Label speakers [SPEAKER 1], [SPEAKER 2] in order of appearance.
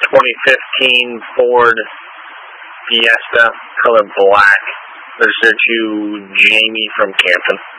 [SPEAKER 1] 2015 Ford Fiesta, color black. Registered to Jamie from Campton.